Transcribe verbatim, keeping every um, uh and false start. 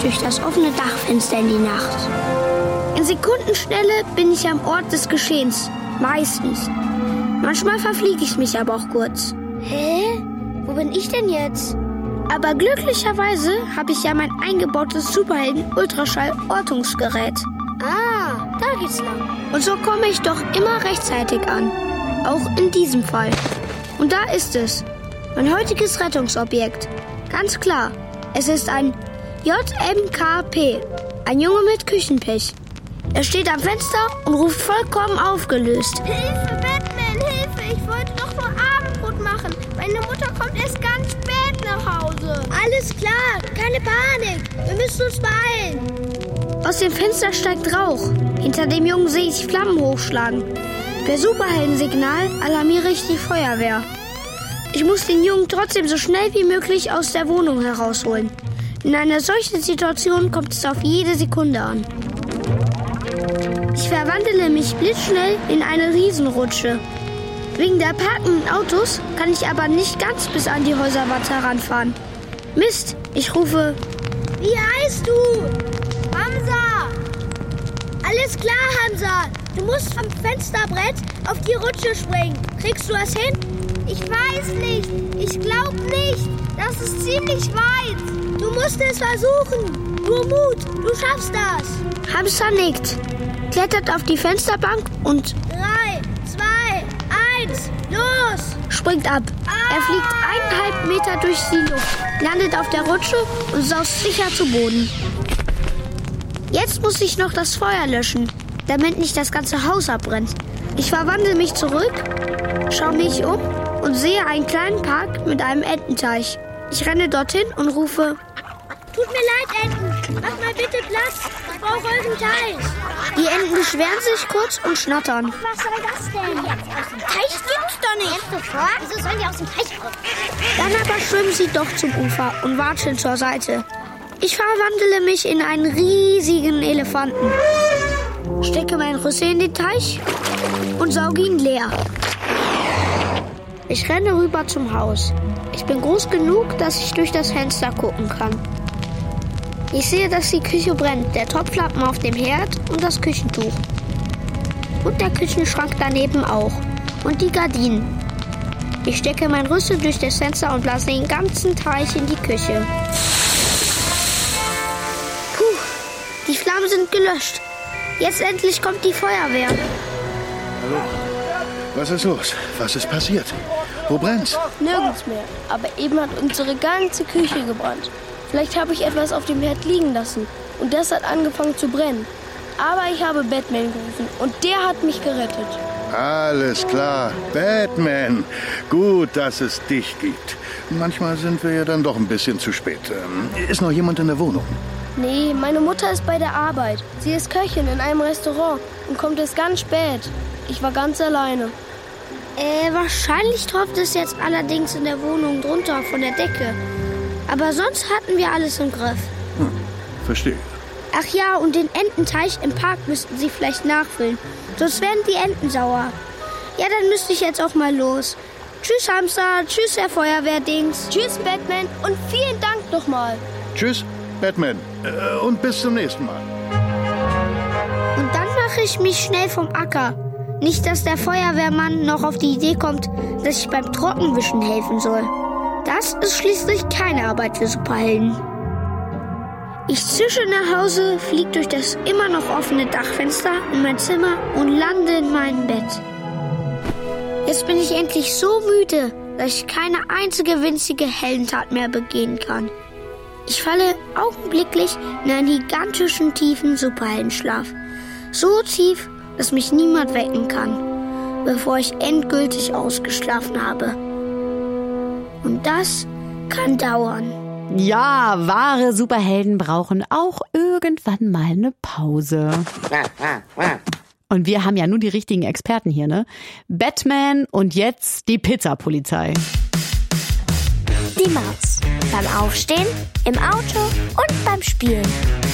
durch das offene Dachfenster in die Nacht. In Sekundenschnelle bin ich am Ort des Geschehens. Meistens. Manchmal verfliege ich mich aber auch kurz. Hä? Wo bin ich denn jetzt? Aber glücklicherweise habe ich ja mein eingebautes Superhelden-Ultraschall-Ortungsgerät. Ah, da geht's lang. Und so komme ich doch immer rechtzeitig an. Auch in diesem Fall. Und da ist es. Mein heutiges Rettungsobjekt. Ganz klar. Es ist ein J M K P. Ein Junge mit Küchenpech. Er steht am Fenster und ruft vollkommen aufgelöst. Hilfe, Batman, Hilfe! Ich wollte doch nur Abendbrot machen. Meine Mutter kommt erst ganz spät nach Hause. Alles klar, keine Panik. Wir müssen uns beeilen. Aus dem Fenster steigt Rauch. Hinter dem Jungen sehe ich Flammen hochschlagen. Per Superheldensignal alarmiere ich die Feuerwehr. Ich muss den Jungen trotzdem so schnell wie möglich aus der Wohnung herausholen. In einer solchen Situation kommt es auf jede Sekunde an. Ich verwandle mich blitzschnell in eine Riesenrutsche. Wegen der parkenden Autos kann ich aber nicht ganz bis an die Häuserwand heranfahren. Mist, ich rufe: Wie heißt du? Hamza! Alles klar, Hamza. Du musst vom Fensterbrett auf die Rutsche springen. Kriegst du das hin? Ich weiß nicht. Ich glaub nicht. Das ist ziemlich weit. Du musst es versuchen. Nur Mut. Du schaffst das. Hamza nickt, klettert auf die Fensterbank und Drei, zwei, eins, los! Springt ab. Ah! Er fliegt eineinhalb Meter durch die Luft, landet auf der Rutsche und saust sicher zu Boden. Jetzt muss ich noch das Feuer löschen, damit nicht das ganze Haus abbrennt. Ich verwandle mich zurück, schaue mich um und sehe einen kleinen Park mit einem Ententeich. Ich renne dorthin und rufe: Tut mir leid, Enten. Macht mal bitte Platz. Ich brauche euren Teich. Die Enten beschweren sich kurz und schnattern. Was soll das denn? Aus dem Teich gibt's doch nicht. Sofort? Wieso sollen die aus dem Teich kommen? Dann aber schwimmen sie doch zum Ufer und watscheln zur Seite. Ich verwandle mich in einen riesigen Elefanten. Stecke mein Rüssel in den Teich und sauge ihn leer. Ich renne rüber zum Haus. Ich bin groß genug, dass ich durch das Fenster gucken kann. Ich sehe, dass die Küche brennt, der Topflappen auf dem Herd und das Küchentuch. Und der Küchenschrank daneben auch. Und die Gardinen. Ich stecke mein Rüssel durch das Fenster und blase den ganzen Teich in die Küche. Puh, die Flammen sind gelöscht. Jetzt endlich kommt die Feuerwehr. Hallo? Was ist los? Was ist passiert? Wo brennt's? Nirgends mehr. Aber eben hat unsere ganze Küche gebrannt. Vielleicht habe ich etwas auf dem Herd liegen lassen und das hat angefangen zu brennen. Aber ich habe Batman gerufen und der hat mich gerettet. Alles klar, Batman. Gut, dass es dich gibt. Manchmal sind wir ja dann doch ein bisschen zu spät. Ist noch jemand in der Wohnung? Nee, meine Mutter ist bei der Arbeit. Sie ist Köchin in einem Restaurant und kommt erst ganz spät. Ich war ganz alleine. Äh, wahrscheinlich tropft es jetzt allerdings in der Wohnung drunter von der Decke. Aber sonst hatten wir alles im Griff. Hm, verstehe. Ach ja, und den Ententeich im Park müssten Sie vielleicht nachfüllen. Sonst werden die Enten sauer. Ja, dann müsste ich jetzt auch mal los. Tschüss, Hamster. Tschüss, Herr Feuerwehrdings. Tschüss, Batman. Und vielen Dank nochmal. Tschüss, Batman. Äh, und bis zum nächsten Mal. Und dann mache ich mich schnell vom Acker. Nicht, dass der Feuerwehrmann noch auf die Idee kommt, dass ich beim Trockenwischen helfen soll. Das ist schließlich keine Arbeit für Superhelden. Ich zische nach Hause, fliege durch das immer noch offene Dachfenster in mein Zimmer und lande in meinem Bett. Jetzt bin ich endlich so müde, dass ich keine einzige winzige Heldentat mehr begehen kann. Ich falle augenblicklich in einen gigantischen, tiefen Superheldenschlaf. So tief, dass mich niemand wecken kann, bevor ich endgültig ausgeschlafen habe. Und das kann dauern. Ja, wahre Superhelden brauchen auch irgendwann mal eine Pause. Und wir haben ja nur die richtigen Experten hier, ne? Batman und jetzt die Pizzapolizei. Die Maus. Beim Aufstehen, im Auto und beim Spielen.